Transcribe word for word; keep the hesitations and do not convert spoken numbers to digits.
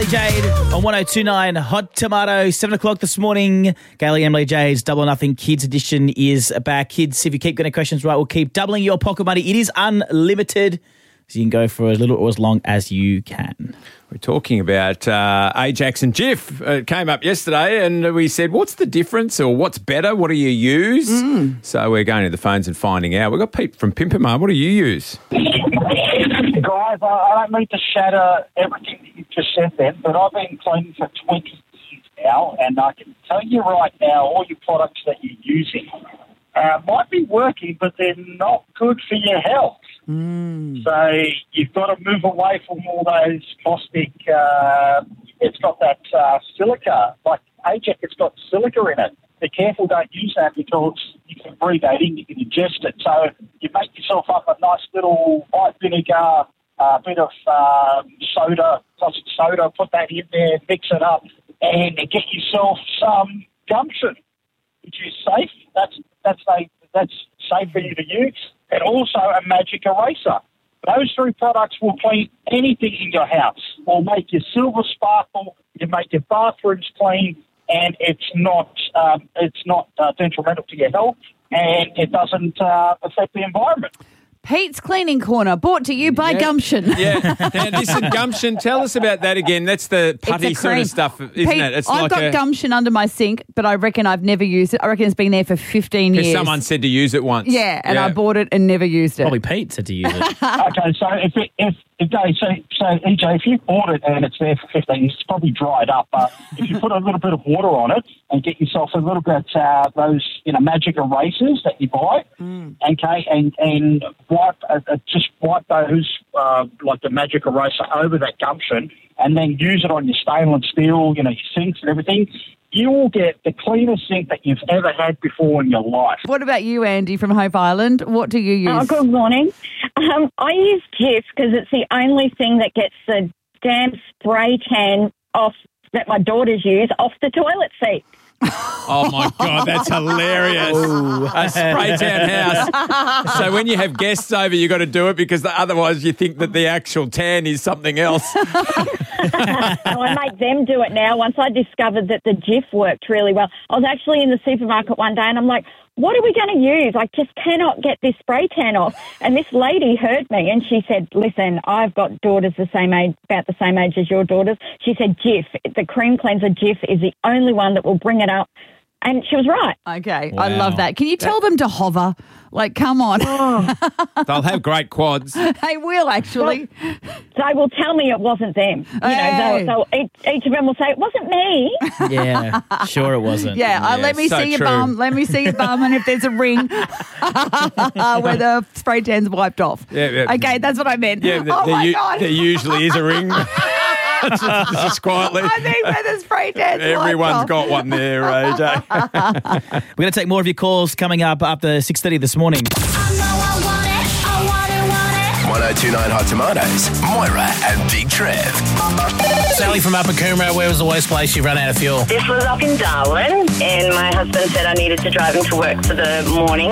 Jade on one oh two point nine Hot Tomato. seven o'clock this morning. Gaily Emily Jade's Double or Nothing Kids Edition is back. Kids, if you keep getting questions right, we'll keep doubling your pocket money. It is unlimited, so you can go for as little or as long as you can. We're talking about uh, Ajax and Jif. It came up yesterday and we said, what's the difference or what's better? What do you use? Mm. So we're going to the phones and finding out. We've got Pete from Pimpama. What do you use? Guys, I don't mean to shatter everything that you've just said then, but I've been cleaning for twenty years now, and I can tell you right now, all your products that you're using uh, might be working, but they're not good for your health. Mm. So you've got to move away from all those caustic, uh, it's got that uh, silica, like Ajax, it's got silica in it. Be careful, don't use that because you can breathe that in, you can ingest it. So you make yourself up a nice little white vinegar, a uh, bit of uh, soda, caustic soda, put that in there, mix it up, and get yourself some gumption, which is safe. That's that's safe, that's safe for you to use. And also a magic eraser. Those three products will clean anything in your house. Will make your silver sparkle, you make your bathrooms clean, and it's not um, it's not uh, detrimental to your health, and it doesn't uh, affect the environment. Pete's Cleaning Corner, brought to you by yeah. Gumption. Yeah. Now, listen, Gumption, tell us about that again. That's the putty sort of stuff, isn't Pete, it? It's I've like got a... Gumption under my sink, but I reckon I've never used it. I reckon it's been there for fifteen years. Because someone said to use it once. Yeah, and yeah. I bought it and never used it. Probably Pete said to use it. Okay, so if it, if if they so so E J, if you bought it and it's there for fifteen years, it's probably dried up. But if you put a little bit of water on it and get yourself a little bit uh, those you know magic erasers that you buy, mm. okay, and and wipe uh, just wipe those uh, like the magic eraser over that Gumption, and then use it on your stainless steel, you know, your sinks and everything. You will get the cleanest sink that you've ever had before in your life. What about you, Andy, from Hope Island? What do you use? Oh, good morning. Um, I use Jif because it's the only thing that gets the damn spray tan off that my daughters use off the toilet seat. Oh, my God, that's hilarious. Ooh. A spray tan house. So when you have guests over, you've got to do it because otherwise you think that the actual tan is something else. So I make them do it now. Once I discovered that the Jif worked really well, I was actually in the supermarket one day and I'm like, what are we going to use? I just cannot get this spray tan off. And this lady heard me and she said, listen, I've got daughters the same age, about the same age as your daughters. She said, Jif, the cream cleanser Jif is the only one that will bring it up. And she was right. Okay, wow. I love that. Can you tell them to hover? Like, come on. Oh. They'll have great quads. They will, actually. Well, they will tell me it wasn't them. You hey. know, they'll, they'll, each, each of them will say, it wasn't me. Yeah, sure it wasn't. Yeah, uh, Yeah, let me so see your true. bum. Let me see your bum, and if there's a ring where the spray tan's wiped off. Yeah, yeah. Okay, that's what I meant. Yeah, the, oh, there, my u- God. there usually is a ring. just, just quietly. I think where the spray tan's Everyone's wiped got one there, A J. We're going to take more of your calls coming up after six thirty this morning. one oh two point nine Hot Tomatoes, Moira and Big Trev. Sally from Upper Coomera, where was the worst place you've run out of fuel? This was up in Darwin, and my husband said I needed to drive him to work for the morning.